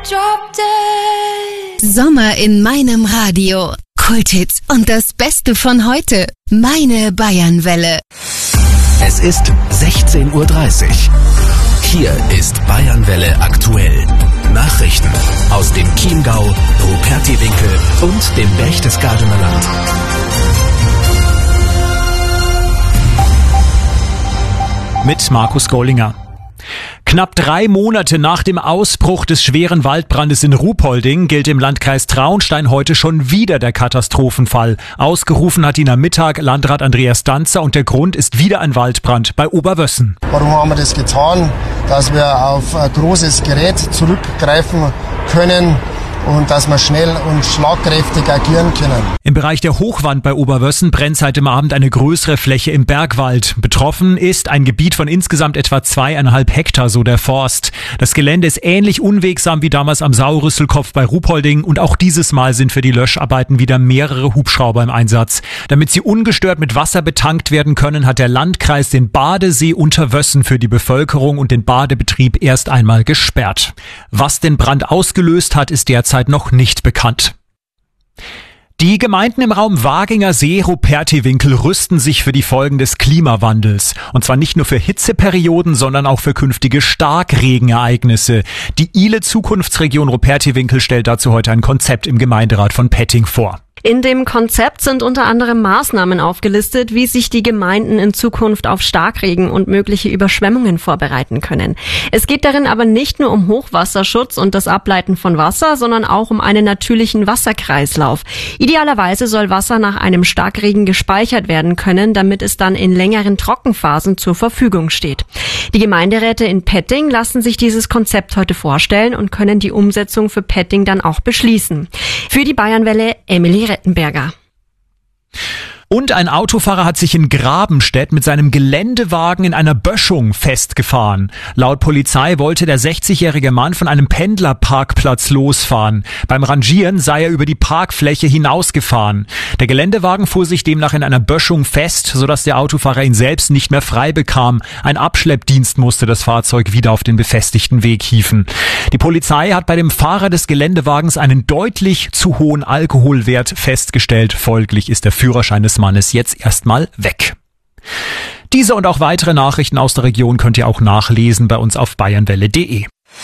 Sommer in meinem Radio. Kulthits und das Beste von heute. Meine Bayernwelle. Es ist 16:30 Uhr. Hier ist Bayernwelle aktuell. Nachrichten aus dem Chiemgau, Rupertiwinkel und dem Berchtesgadener Land. Mit Markus Gollinger. Knapp 3 Monate nach dem Ausbruch des schweren Waldbrandes in Ruhpolding gilt im Landkreis Traunstein heute schon wieder der Katastrophenfall. Ausgerufen hat ihn am Mittag Landrat Andreas Danzer und der Grund ist wieder ein Waldbrand bei Oberwössen. Warum haben wir das getan? Dass wir auf ein großes Gerät zurückgreifen können und dass wir schnell und schlagkräftig agieren können. Im Bereich der Hochwand bei Oberwössen brennt seit dem Abend eine größere Fläche im Bergwald. Betroffen ist ein Gebiet von insgesamt etwa 2,5 Hektar, so der Forst. Das Gelände ist ähnlich unwegsam wie damals am Sauerrüsselkopf bei Ruhpolding und auch dieses Mal sind für die Löscharbeiten wieder mehrere Hubschrauber im Einsatz. Damit sie ungestört mit Wasser betankt werden können, hat der Landkreis den Badesee Unterwössen für die Bevölkerung und den Badebetrieb erst einmal gesperrt. Was den Brand ausgelöst hat, ist derzeit noch nicht bekannt. Die Gemeinden im Raum Waginger See, Rupertiwinkel rüsten sich für die Folgen des Klimawandels. Und zwar nicht nur für Hitzeperioden, sondern auch für künftige Starkregenereignisse. Die ILE Zukunftsregion Rupertiwinkel stellt dazu heute ein Konzept im Gemeinderat von Petting vor. In dem Konzept sind unter anderem Maßnahmen aufgelistet, wie sich die Gemeinden in Zukunft auf Starkregen und mögliche Überschwemmungen vorbereiten können. Es geht darin aber nicht nur um Hochwasserschutz und das Ableiten von Wasser, sondern auch um einen natürlichen Wasserkreislauf. Idealerweise soll Wasser nach einem Starkregen gespeichert werden können, damit es dann in längeren Trockenphasen zur Verfügung steht. Die Gemeinderäte in Petting lassen sich dieses Konzept heute vorstellen und können die Umsetzung für Petting dann auch beschließen. Für die Bayernwelle Emily Rettenberger. Und ein Autofahrer hat sich in Grabenstedt mit seinem Geländewagen in einer Böschung festgefahren. Laut Polizei wollte der 60-jährige Mann von einem Pendlerparkplatz losfahren. Beim Rangieren sei er über die Parkfläche hinausgefahren. Der Geländewagen fuhr sich demnach in einer Böschung fest, sodass der Autofahrer ihn selbst nicht mehr frei bekam. Ein Abschleppdienst musste das Fahrzeug wieder auf den befestigten Weg hieven. Die Polizei hat bei dem Fahrer des Geländewagens einen deutlich zu hohen Alkoholwert festgestellt. Folglich ist der Führerschein des Mannes jetzt erstmal weg. Diese und auch weitere Nachrichten aus der Region könnt ihr auch nachlesen bei uns auf bayernwelle.de.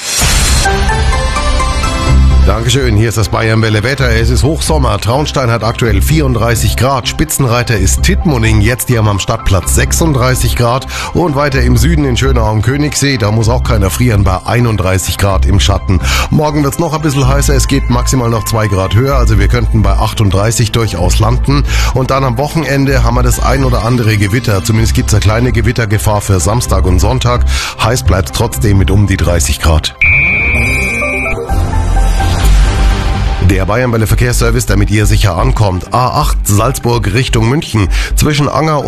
Dankeschön, hier ist das Bayernwelle Wetter. Es ist Hochsommer. Traunstein hat aktuell 34 Grad. Spitzenreiter ist Tittmoning. Jetzt hier am Stadtplatz 36 Grad. Und weiter im Süden in Schönau am Königssee. Da muss auch keiner frieren bei 31 Grad im Schatten. Morgen wird's noch ein bisschen heißer. Es geht maximal noch 2 Grad höher. Also wir könnten bei 38 durchaus landen. Und dann am Wochenende haben wir das ein oder andere Gewitter. Zumindest gibt's eine kleine Gewittergefahr für Samstag und Sonntag. Heiß bleibt's trotzdem mit um die 30 Grad. Der Bayernwelle Verkehrsservice, damit ihr sicher ankommt. A8 Salzburg Richtung München. Zwischen Anger und